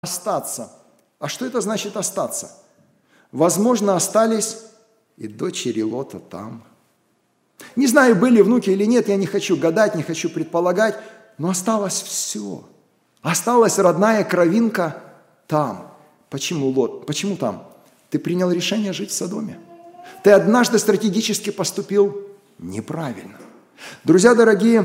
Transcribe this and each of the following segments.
остаться. А что это значит остаться? Возможно, остались и дочери Лота там. Не знаю, были внуки или нет, я не хочу гадать, не хочу предполагать, но осталось все. Осталась родная кровинка там. Почему, Лот? Почему там? Ты принял решение жить в Содоме. Ты однажды стратегически поступил неправильно. Друзья дорогие,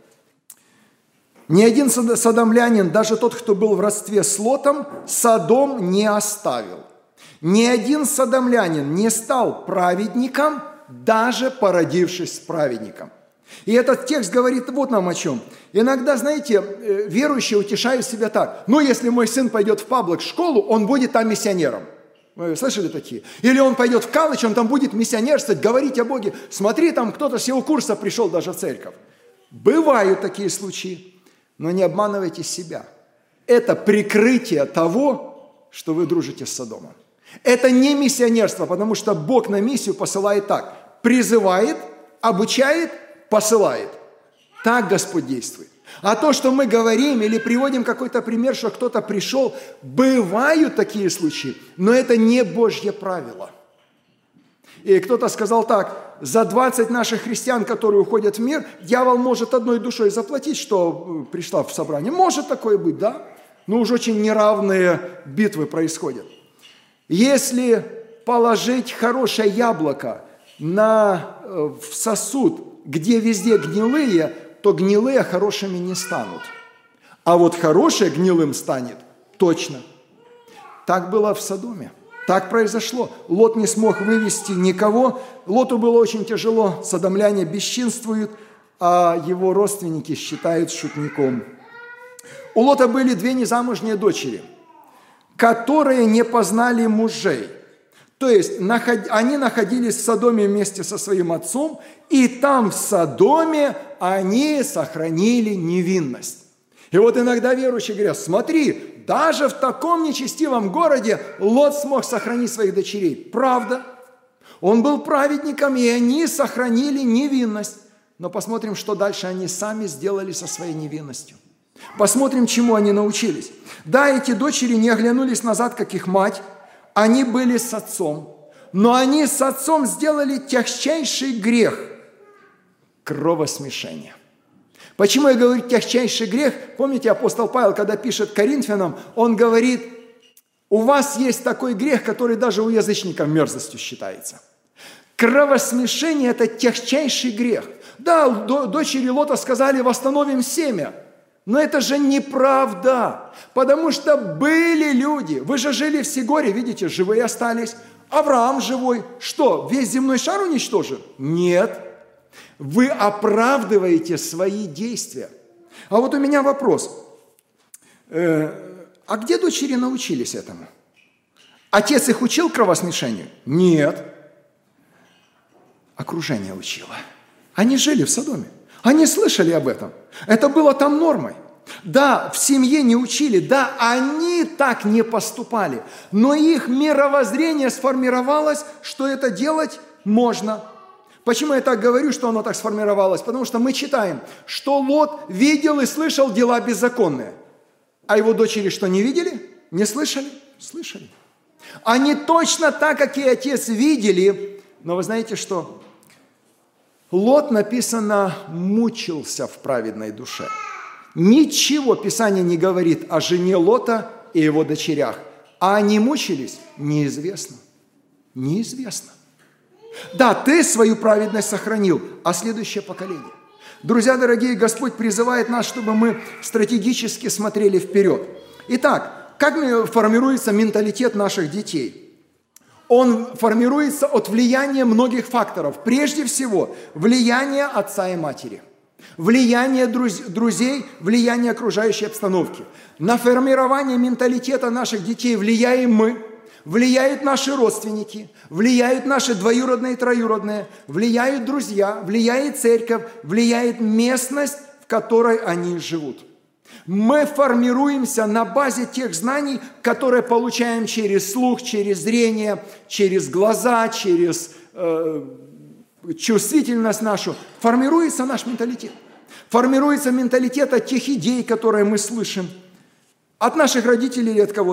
ни один содомлянин, даже тот, кто был в родстве с Лотом, Содом не оставил. Ни один содомлянин не стал праведником, даже породившись с праведником. И этот текст говорит вот нам о чем. Иногда, знаете, верующие утешают себя так. Ну, если мой сын пойдет в паблик-школу, он будет там миссионером. Вы слышали такие? Или он пойдет в колледж, он там будет миссионерствовать, говорить о Боге. Смотри, там кто-то с его курса пришел даже в церковь. Бывают такие случаи. Но не обманывайте себя. Это прикрытие того, что вы дружите с Содомом. Это не миссионерство, потому что Бог на миссию посылает так. Призывает, обучает, посылает. Так Господь действует. А то, что мы говорим или приводим какой-то пример, что кто-то пришел, бывают такие случаи, но это не Божье правило. И кто-то сказал так, за 20 наших христиан, которые уходят в мир, дьявол может одной душой заплатить, что пришла в собрание. Может такое быть, да? Но уж очень неравные битвы происходят. Если положить хорошее яблоко в сосуд, где везде гнилые, то гнилые хорошими не станут. А вот хорошее гнилым станет точно. Так было в Содоме. Так произошло. Лот не смог вывести никого. Лоту было очень тяжело. Содомляне бесчинствуют, а его родственники считают шутником. У Лота были 2 незамужние дочери, которые не познали мужей. То есть они находились в Содоме вместе со своим отцом, и там в Содоме они сохранили невинность. И вот иногда верующие говорят, смотри, даже в таком нечестивом городе Лот смог сохранить своих дочерей. Правда. Он был праведником, и они сохранили невинность. Но посмотрим, что дальше они сами сделали со своей невинностью. Посмотрим, чему они научились. Да, эти дочери не оглянулись назад, как их мать. Они были с отцом. Но они с отцом сделали тягчайший грех – кровосмешение. Почему я говорю тягчайший грех? Помните, апостол Павел, когда пишет Коринфянам, он говорит, у вас есть такой грех, который даже у язычников мерзостью считается. Кровосмешение – это тягчайший грех. Да, дочери Лота сказали, восстановим семя. Но это же неправда, потому что были люди. Вы же жили в Сигоре, видите, живые остались. Авраам живой. Что, весь земной шар уничтожен? Нет. Вы оправдываете свои действия. А вот у меня вопрос. А где дочери научились этому? Отец их учил кровосмешению? Нет. Окружение учило. Они жили в Содоме. Они слышали об этом. Это было там нормой. Да, в семье не учили, да, они так не поступали. Но их мировоззрение сформировалось, что это делать можно. Почему я так говорю, что оно так сформировалось? Потому что мы читаем, что Лот видел и слышал дела беззаконные. А его дочери что, не видели? Не слышали? Слышали. Они точно так, как и отец, видели. Но вы знаете что? Лот, написано, мучился в праведной душе. Ничего Писание не говорит о жене Лота и его дочерях. А они мучились? Неизвестно. Неизвестно. Да, ты свою праведность сохранил, а следующее поколение. Друзья дорогие, Господь призывает нас, чтобы мы стратегически смотрели вперед. Итак, как формируется менталитет наших детей? Он формируется от влияния многих факторов. Прежде всего, влияние отца и матери. Влияние друзей, влияние окружающей обстановки. На формирование менталитета наших детей влияем мы, влияют наши родственники, влияют наши двоюродные и троюродные, влияют друзья, влияет церковь, влияет местность, в которой они живут. Мы формируемся на базе тех знаний, которые получаем через слух, через зрение, через глаза, через чувствительность нашу. Формируется наш менталитет. Формируется менталитет от тех идей, которые мы слышим. От наших родителей или от кого-то